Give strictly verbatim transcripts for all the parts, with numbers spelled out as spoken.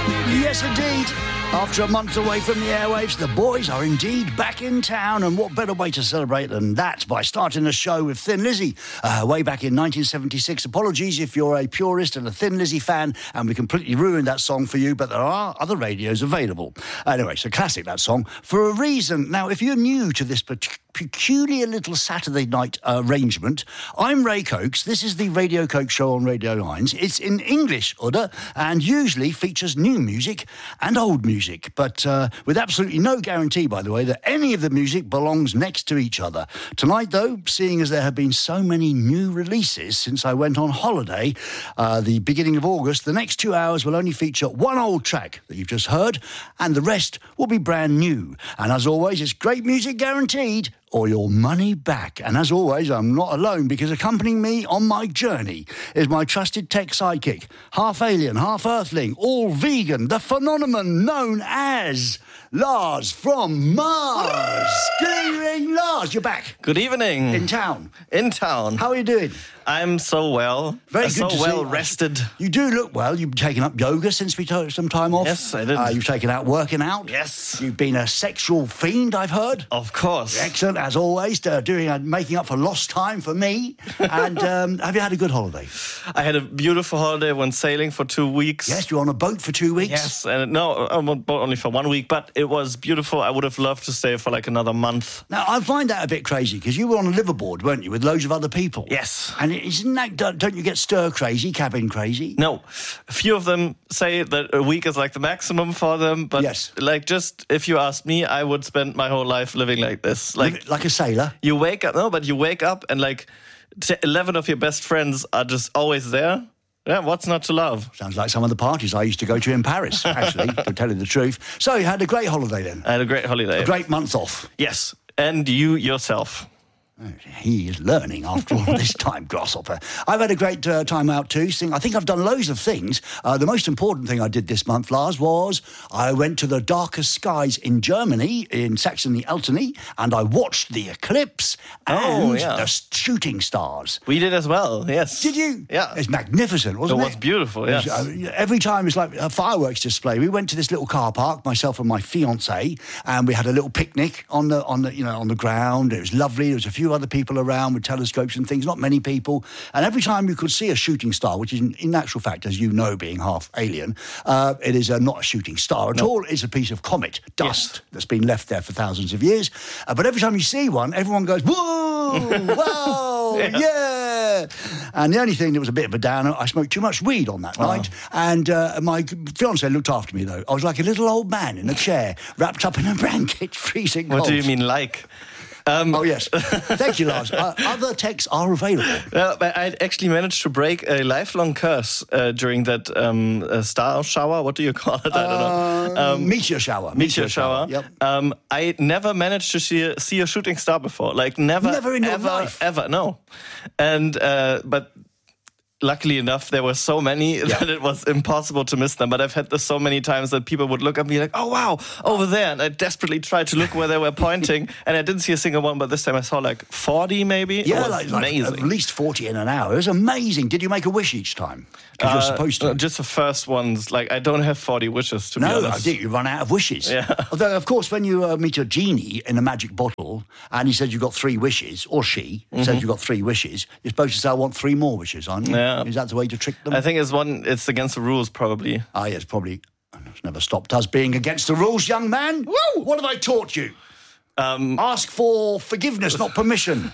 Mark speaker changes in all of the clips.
Speaker 1: Yes, indeed. After a month away from the airwaves, the boys are indeed back in town, and what better way to celebrate than that by starting the show with Thin Lizzy. Uh, way back in nineteen seventy-six. Apologies if you're a purist and a Thin Lizzy fan, and we completely ruined that song for you, but there are other radios available. Anyway, it's a classic, that song, for a reason. Now, if you're new to this particular peculiar little Saturday night arrangement, I'm Ray Cokes. This is the Radio Coke Show on Radio Nines. It's in English order and usually features new music and old music, but uh, with absolutely no guarantee, by the way, that any of the music belongs next to each other. Tonight, though, seeing as there have been so many new releases since I went on holiday, uh, the beginning of August, the next two hours will only feature one old track that you've just heard, and the rest will be brand new. And as always, it's great music guaranteed, or your money back. And as always, I'm not alone, because accompanying me on my journey is my trusted tech sidekick, half alien, half earthling, all vegan, the phenomenon known as Lars from Mars. Good evening, Lars. You're back.
Speaker 2: Good evening.
Speaker 1: In town.
Speaker 2: In town.
Speaker 1: How are you doing?
Speaker 2: I'm so well.
Speaker 1: Very
Speaker 2: uh,
Speaker 1: good
Speaker 2: so
Speaker 1: to
Speaker 2: well
Speaker 1: see.
Speaker 2: rested.
Speaker 1: You do look well. You've taken up yoga since we took some time off.
Speaker 2: Yes, I did.
Speaker 1: Uh, you've taken out working out.
Speaker 2: Yes.
Speaker 1: You've been a sexual fiend, I've heard.
Speaker 2: Of course.
Speaker 1: Excellent, as always, uh, doing uh, making up for lost time for me. And um, have you had a good holiday?
Speaker 2: I had a beautiful holiday. Went sailing for two weeks.
Speaker 1: Yes, you're on a boat for two weeks.
Speaker 2: Yes, and no, I'm on boat only for one week, but it was beautiful. I would have loved to stay for like another month.
Speaker 1: Now, I find that a bit crazy, because you were on a liverboard, weren't you, with loads of other people?
Speaker 2: Yes.
Speaker 1: And isn't that, don't you get stir crazy, cabin crazy?
Speaker 2: No, a few of them say that a week is like the maximum for them, but
Speaker 1: Yes.
Speaker 2: like just if you asked me, I would spend my whole life living like this. Like,
Speaker 1: Like a sailor?
Speaker 2: you wake up, no, but you wake up and like t- eleven of your best friends are just always there. Yeah, what's not to love?
Speaker 1: Sounds like some of the parties I used to go to in Paris, actually, to tell you the truth. So you had a great holiday then?
Speaker 2: I had a great holiday.
Speaker 1: A great month off?
Speaker 2: Yes, and you yourself.
Speaker 1: He is learning after all this time, Grasshopper. I've had a great uh, time out too. Sing, I think I've done loads of things. Uh, the most important thing I did this month, Lars, was I went to the darkest skies in Germany, in Saxony-Altony, and I watched the eclipse and
Speaker 2: Oh, yeah.
Speaker 1: the shooting stars.
Speaker 2: We did as well, yes.
Speaker 1: Did you?
Speaker 2: Yeah.
Speaker 1: It's magnificent, wasn't
Speaker 2: It
Speaker 1: it?
Speaker 2: was beautiful,
Speaker 1: It was,
Speaker 2: yes.
Speaker 1: uh, every time it's like a fireworks display. We went to this little car park, myself and my fiancée, and we had a little picnic on the on the you know on the ground. It was lovely. There was a few other people around with telescopes and things, not many people. And every time you could see a shooting star, which is in, in actual fact, as you know, being half alien, uh, it is uh, not a shooting star at
Speaker 2: No.
Speaker 1: all. It's a piece of comet dust
Speaker 2: Yes.
Speaker 1: that's been left there for thousands of years. Uh, but every time you see one, everyone goes, whoa, whoa, yeah. yeah. And the only thing that was a bit of a downer, I smoked too much weed on that
Speaker 2: Oh.
Speaker 1: night. And uh, my fiancée looked after me, though. I was like a little old man in a chair, wrapped up in a blanket, freezing cold.
Speaker 2: What do you mean, like? Um,
Speaker 1: Oh, yes. Thank you, Lars. Uh, other texts are available.
Speaker 2: Uh, but I actually managed to break a lifelong curse uh, during that um, uh, star shower. What do you call it? I don't know.
Speaker 1: Um, meteor shower.
Speaker 2: Meteor shower.
Speaker 1: Yep.
Speaker 2: Um, I never managed to see a, see a shooting star before. Like never,
Speaker 1: Never in your
Speaker 2: ever,
Speaker 1: life?
Speaker 2: ever. No. And uh, but. Luckily enough, there were so many that it was impossible to miss them. But I've had this so many times that people would look at me like, oh, wow, over there. And I desperately tried to look where they were pointing. And I didn't see a single one. But this time I saw like forty maybe.
Speaker 1: Yeah,
Speaker 2: it was
Speaker 1: like, like
Speaker 2: amazing.
Speaker 1: at least forty in an hour. It was amazing. Did you make a wish each time? Because you're
Speaker 2: Uh,
Speaker 1: supposed to.
Speaker 2: uh, Just the first ones. Like, I don't have forty wishes, to be
Speaker 1: No, I
Speaker 2: honest.
Speaker 1: think you run out of wishes.
Speaker 2: Yeah.
Speaker 1: Although, of course, when you uh, meet a genie in a magic bottle and he says you've got three wishes, or she
Speaker 2: Mm-hmm.
Speaker 1: says you've got three wishes, you're supposed to say, I want three more wishes, aren't you?
Speaker 2: Yeah.
Speaker 1: Is that the way to trick them?
Speaker 2: I think it's one. It's against the rules, probably.
Speaker 1: Ah, yes, probably. It's never stopped us being against the rules, young man. Woo! What have I taught you?
Speaker 2: Um,
Speaker 1: Ask for forgiveness, not permission.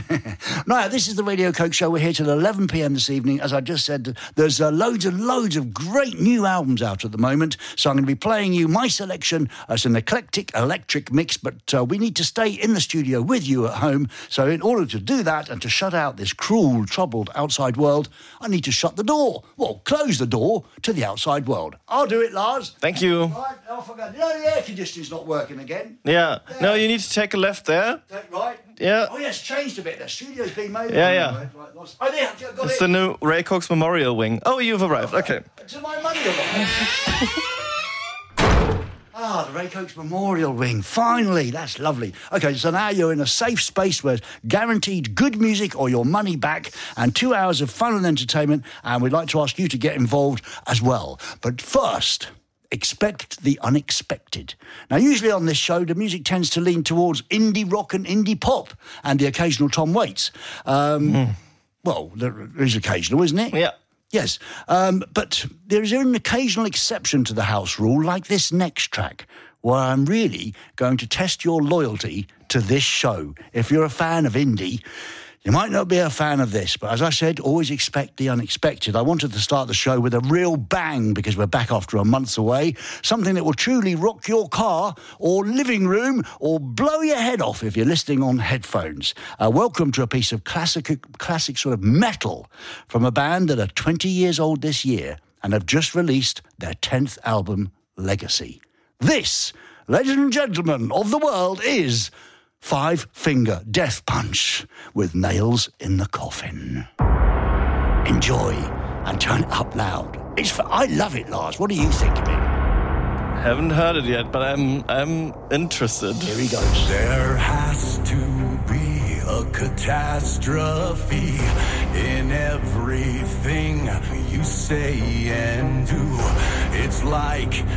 Speaker 1: No, this is the Radio Coke Show. We're here till eleven p.m. this evening. As I just said, there's uh, loads and loads of great new albums out at the moment. So I'm going to be playing you my selection as an eclectic electric mix. But uh, we need to stay in the studio with you at home. So in order to do that and to shut out this cruel, troubled outside world, I need to shut the door. Well, close the door to the outside world. I'll do it, Lars.
Speaker 2: thank you.
Speaker 1: Right, I forgot. No, the air conditioning's not working again.
Speaker 2: Yeah. No, you need to take a left there.
Speaker 1: Take right.
Speaker 2: Yeah.
Speaker 1: Oh, yeah, it's changed a bit. The studio's been made.
Speaker 2: Yeah, yeah.
Speaker 1: Right, right, lost- oh, there, got
Speaker 2: It's
Speaker 1: it.
Speaker 2: the new Ray Cox Memorial Wing. Oh, you've arrived. Okay.
Speaker 1: To my money arrived. Ah, the Ray Cokes Memorial Wing. Finally, that's lovely. Okay, so now you're in a safe space where guaranteed good music or your money back and two hours of fun and entertainment, and we'd like to ask you to get involved as well. But first, expect the unexpected. Now, usually on this show, the music tends to lean towards indie rock and indie pop and the occasional Tom Waits. Um, mm. Well, there is occasional, isn't it?
Speaker 2: Yeah.
Speaker 1: Yes, um, but there is an occasional exception to the house rule, like this next track, where I'm really going to test your loyalty to this show. If you're a fan of indie, you might not be a fan of this, but as I said, always expect the unexpected. I wanted to start the show with a real bang because we're back after a month away. Something that will truly rock your car or living room or blow your head off if you're listening on headphones. Uh, welcome to a piece of classic, classic sort of metal from a band that are twenty years old this year and have just released their tenth album, Legacy. This, ladies and gentlemen of the world, is Five Finger Death Punch with Nails in the Coffin. Enjoy and turn it up loud. It's for, I love it, Lars. What do you think of it?
Speaker 2: Haven't heard it yet, but I'm I'm interested.
Speaker 1: Here he goes.
Speaker 3: There has to be a catastrophe in everything you say and do. It's like